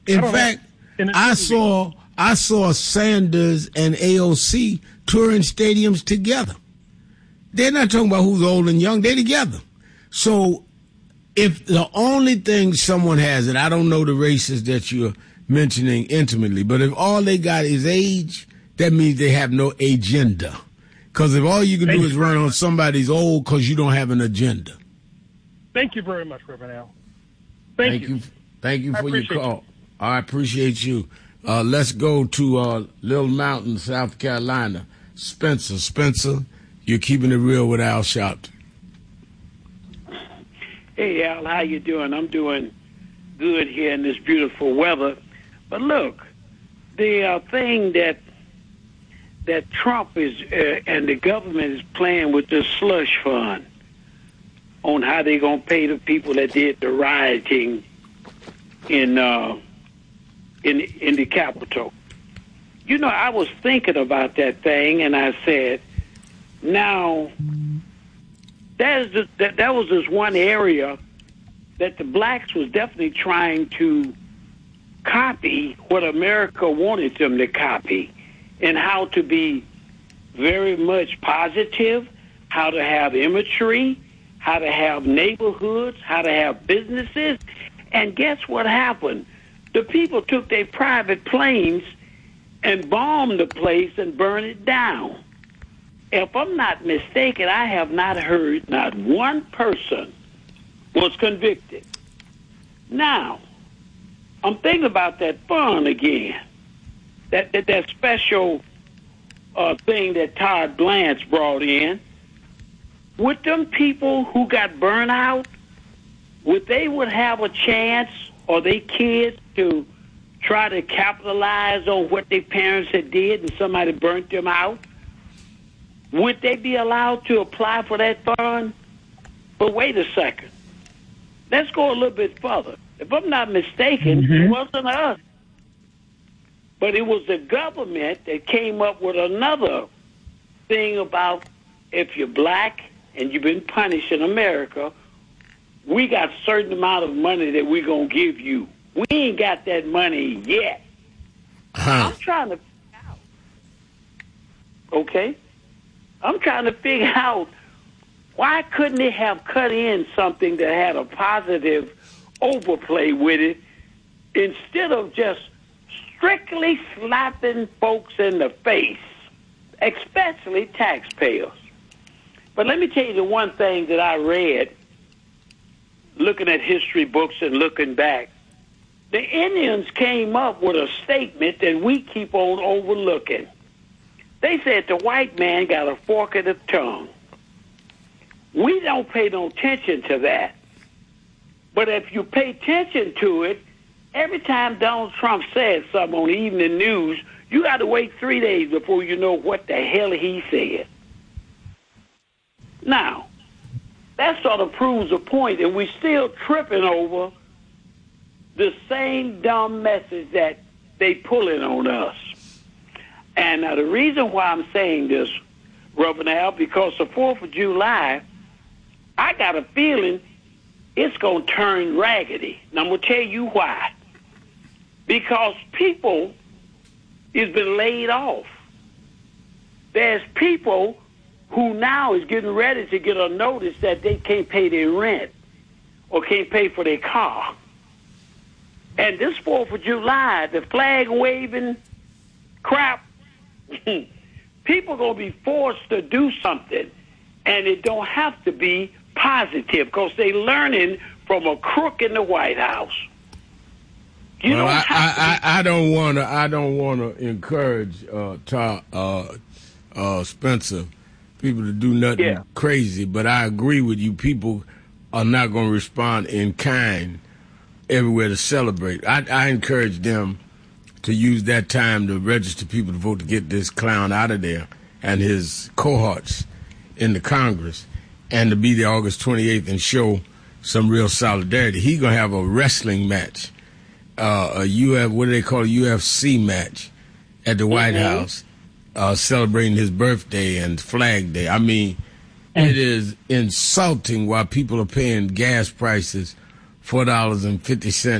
In fact, I saw Sanders and AOC touring stadiums together. They're not talking about who's old and young. They're together. So if the only thing someone has, and I don't know the races that you're mentioning intimately, but if all they got is age, that means they have no agenda. Because if all you can do is run on somebody's old because you don't have an agenda. Thank you very much, Reverend Al. Thank you. Thank you for your call. I appreciate you. Let's go to Little Mountain, South Carolina. Spencer, you're keeping it real with Al Sharpton. Hey, Al, how you doing? I'm doing good here in this beautiful weather. But look, the thing that Trump is and the government is playing with the slush fund on how they're going to pay the people that did the rioting in the Capitol. You know, I was thinking about that thing, and I said, now, that was just one area that the blacks was definitely trying to copy what America wanted them to copy, and how to be very much positive, how to have imagery, how to have neighborhoods, how to have businesses. And guess what happened? The people took their private planes and bombed the place and burned it down. If I'm not mistaken, I have not heard not one person was convicted. Now, I'm thinking about that fund again, that special thing that Todd Blanche brought in. Would them people who got burned out, would have a chance, or they kids, to try to capitalize on what their parents had did and somebody burnt them out? Would they be allowed to apply for that fund? But wait a second. Let's go a little bit further. If I'm not mistaken, it wasn't us, but it was the government that came up with another thing about if you're black and you've been punished in America, we got a certain amount of money that we're going to give you. We ain't got that money yet. I'm trying to figure out. Okay? I'm trying to figure out, why couldn't they have cut in something that had a positive overplay with it instead of just strictly slapping folks in the face, especially taxpayers? But let me tell you the one thing that I read, looking at history books and looking back. The Indians came up with a statement that we keep on overlooking. They said the white man got a fork in the tongue. We don't pay no attention to that. But if you pay attention to it, every time Donald Trump says something on the evening news, you got to wait 3 days before you know what the hell he said. Now, that sort of proves a point, and we're still tripping over the same dumb message that they pulling on us. And the reason why I'm saying this, Reverend Al, because the 4th of July, I got a feeling it's going to turn raggedy. And I'm going to tell you why. Because people has been laid off. There's people who now is getting ready to get a notice that they can't pay their rent or can't pay for their car. And this 4th of July, the flag waving crap, people are going to be forced to do something. And it don't have to be positive because they're learning from a crook in the White House. I don't want to encourage Spencer, people to do nothing crazy, but I agree with you. People are not going to respond in kind everywhere to celebrate. I encourage them to use that time to register people to vote to get this clown out of there and his cohorts in the Congress, and to be there August 28th and show some real solidarity. He's going to have a wrestling match, what do they call a UFC match at the White House, celebrating his birthday and Flag Day. I mean, it is insulting why people are paying gas prices $4.50